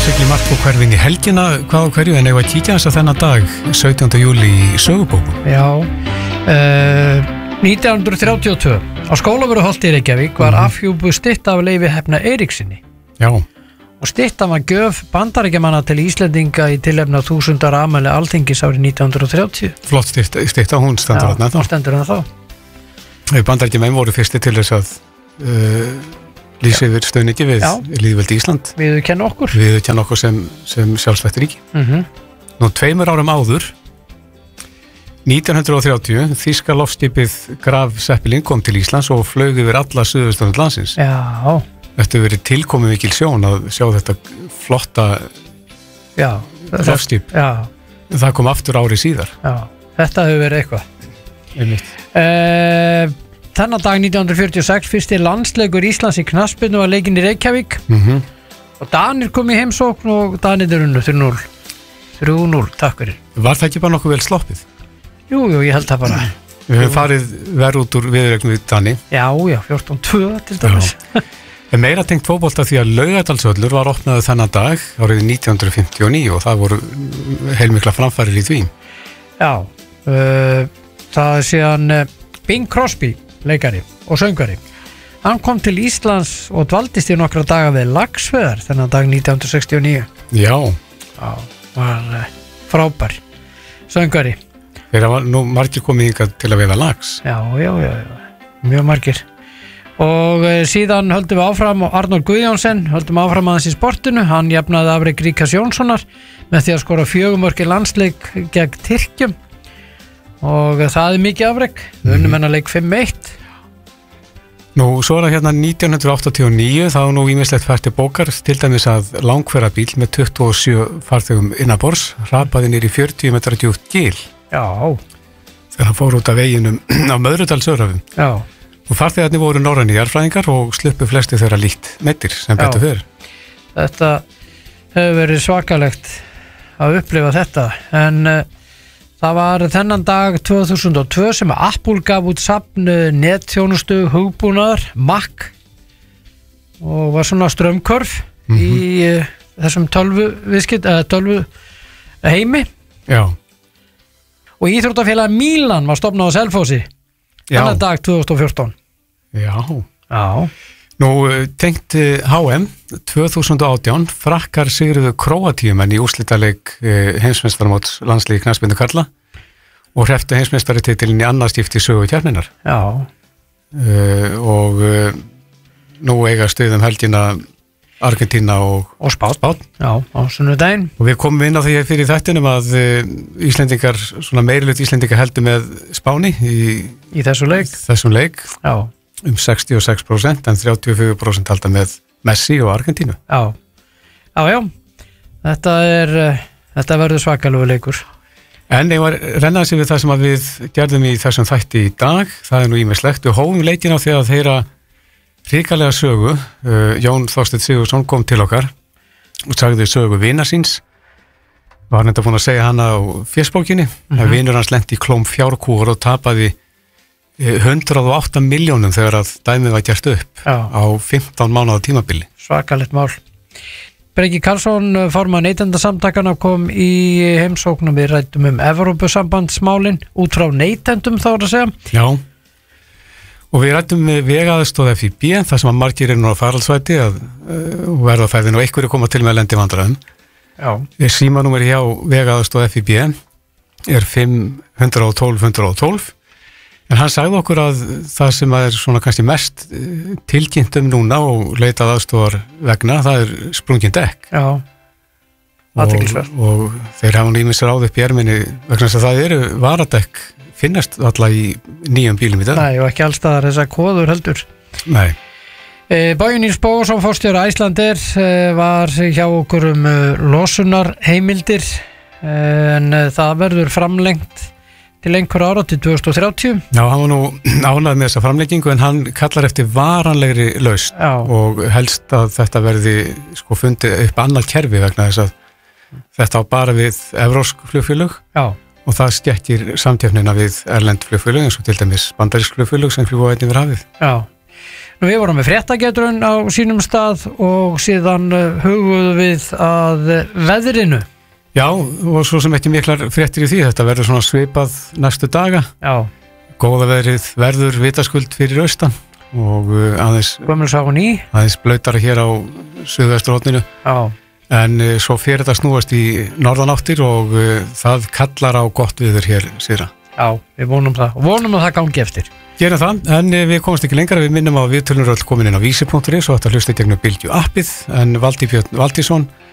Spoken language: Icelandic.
sigli mark og hverfin í helgina, hvað og hverju, en ef að kíkja þess að þennan dag, 17. júli í sögubókum. Já, 1932 á Skólavörðuholti í Reykjavík var afhjúpuð stytta af Leifi Heppna Eiríksinni. Já. Og styttan var gjöf Bandaríkjamanna til Íslendinga í tilefni af 1000 ára afmæli Alþingis árið 1930. Flott stytta, hún stendur þarna þá. Já, hún stendur þarna þá. Bandaríkjamenn voru fyrsti til þess að lýsa yfir stöðningi við lýðveldi Ísland. Viðurkenna okkur. Viðurkenna okkur sem sjálfstætt ríki. Nú 2 árum áður, 1930, þýska loftskipið Graf Zeppelin kom til Íslands og flaug yfir alla suðvesturhorn landsins. Já. Þetta hefur verið tilkomið mikil sjón að sjá þetta flotta loftskip. Já. Það kom aftur árið síðar. Já, þetta hefur verið eitthvað. Þennan dag 1946 fyrsti landsleikur Íslands í knattspyrnu var leikinn í Reykjavík og Danir kom í heimsókn og Danir unnu 3-0, takk fyrir. Var það ekki bara nokkuð vel sloppið? Jú, ég held það bara. Við höfum farið verð út úr viðureign við Dani. Já, 14-2 til dæmis. En meira tengt fótbolta því að Laugardalsvöllur var opnaður þennan dag árið 1959 og það voru heilmikla framfærir í því. Já, það er síðan Bing Crosby, leikari og söngari. Hann kom til Íslands og dvaldist í nokkra daga við laxveiðar þennan dag 1969. Já. Var frábær söngari. Þeir var nú margir komið hingað til að veiða lax. Já, mjög margir. Og síðan höldum við áfram og Arnór Guðjónsson höldum áfram aðeins í sportinu. Hann jafnaði afrek Ríkharðs Jónssonar með því að skora 4 mörk í landsleik gegn Tyrkjum og það er mikið afrek. Við unnum hennar leik 5-1. Nú, svo er það hérna 1989, þá nú ýmislegt fært til bókar, til dæmis að langferðabíl með 27 farþegum innanborðs hrapaði niður í 40 metra djúpt gil. Já. Þegar hann fór út af veginum á Möðrudalsöræfum. Já. Og farþegarnir voru norrænir jarðfræðingar og sluppu flesti þeirra lítt meiddir sem betur fyrir. Þetta hefur verið svakalegt að upplifa þetta, en það var þennan dag 2002 sem Apple gaf út safn netþjónustu hugbúnaðar Mac og var svona strömmkörf í þessum tölvu heimi. Já. Og íþróttafélag Mílan var stofnað á Selfossi þennan dag 2014. Já. Nú, tengt HM 2018, Frakkar sigruðu Króatíumenn í úrslitaleik heimsmeistaramóts landslið knattspyrnu karla og hrepptu heimsmeistaratitilinn í annað skipti í sögu keppninnar. Já. Og nú eiga stuðum helgina Argentína og Spán. Já, á sunnudaginn. Og við komum inn á því fyrir þættinum að Íslendingar, svona meirilut Íslendingar heldur með Spáni í þessum leik. Já. 66% en 34% halda með Messi og Argentínu. Já. Þetta verður svakalegu leikur. En ég var rennaði sig við það sem að við gerðum í þessum þætti í dag. Það er nú ýmislegt. Við hófum leikin á því að þeirra hrikalega sögu. Jón Þorsteinn Sigurðsson kom til okkar og sagði sögu vinar síns. Var hann búin að segja hana á fésbókinni. Vinur hans lenti í klóm fjárkúr og tapaði 108 milljónum þegar að dæmið var gert upp á 15 mánaða tímabili. Svakalegt mál. Breki Karlsson, formaður Neytendasamtakanna, kom í heimsóknum. Við ræddum Evrópusambandsmálin út frá neytendum þá að segja. Já. Og við ræddum vegaðarstóð FIB, þar sem að margir nú á faraldsvæti og verða á ferðinu og einhverju koma til með að lendi vandræðum. Já. Símanúmer hjá vegaðarstóð FIB er 512 en hann sagði okkur að það sem er svona kannski mest tilkynnt núna og leitað aðstóðar vegna, það er sprungin dekk. Já. Og þeir hafa nú ýmis ráð upp í erminni vegna þess að það eru varadekk finnast alla í nýjum bílum í dag. Nei, og ekki allstaðar þessar kóður heldur. Nei. Bogi Nils Bogason, forstjóri Icelandair, var hjá okkur losunar heimildir en það verður framlengt til einhver ára til 2030. Já, hann var nú ánægð með þessa framlengingu en hann kallar eftir varanlegri lausn og helst að þetta verði fundið upp annað kerfi vegna þess að þetta á bara við evrópsk flugfélög. Já. Og það skekkir samkeppnina við erlend flugfélög eins og til dæmis bandarísk flugfélög sem fljúga einnig við hafið. Já, Við vorum með fréttagetrun á sínum stað og síðan huguðum við að veðrinu. Já, og svo sem ekki miklar fréttir í því, þetta verður svona svipað næstu daga. Já. Góða veðrið verður vitaskuld fyrir austan og aðeins blautara hér á suðvesturhorninu. Já. En svo fyrir þetta snúast í norðanáttir og það kallar á gott viður hér síðra. Já, við vonum það og vonum að það gangi eftir. Gerum það, en við komumst ekki lengra, við minnum að við tölum öll komin inn á vísi.is og þetta hlusta í gegnum Bylgju appið, en Valdi Björn Valdísson